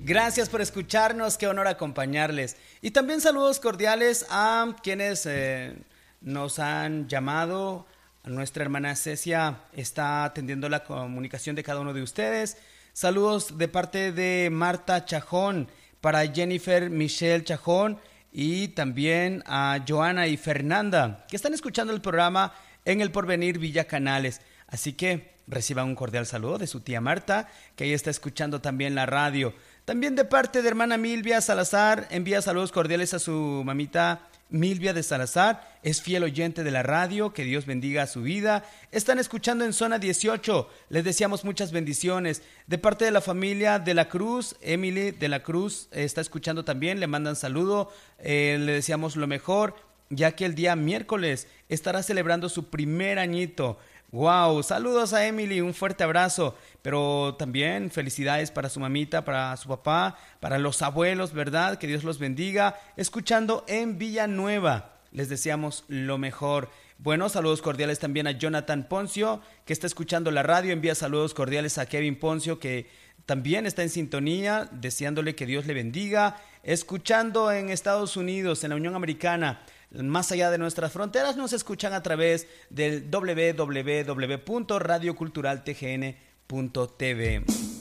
Gracias por escucharnos, qué honor acompañarles. Y también saludos cordiales a quienes nos han llamado. Nuestra hermana Cecia está atendiendo la comunicación de cada uno de ustedes. Saludos de parte de Marta Chajón, para Jennifer Michelle Chajón y también a Joana y Fernanda, que están escuchando el programa en El Porvenir Villa Canales. Así que reciban un cordial saludo de su tía Marta, que ahí está escuchando también la radio. También de parte de hermana Milvia Salazar, envía saludos cordiales a su mamita Milvia de Salazar, es fiel oyente de la radio, que Dios bendiga su vida. Están escuchando en zona 18, les deseamos muchas bendiciones. De parte de la familia de la Cruz, Emily de la Cruz está escuchando también, le mandan saludo, le deseamos lo mejor, ya que el día miércoles estará celebrando su primer añito. Wow, saludos a Emily, un fuerte abrazo, pero también felicidades para su mamita, para su papá, para los abuelos, ¿verdad? Que Dios los bendiga. Escuchando en Villanueva, les deseamos lo mejor. Bueno, saludos cordiales también a Jonathan Poncio, que está escuchando la radio. Envía saludos cordiales a Kevin Poncio, que también está en sintonía, deseándole que Dios le bendiga. Escuchando en Estados Unidos, en la Unión Americana, más allá de nuestras fronteras, nos escuchan a través del www.radioculturaltgn.tv.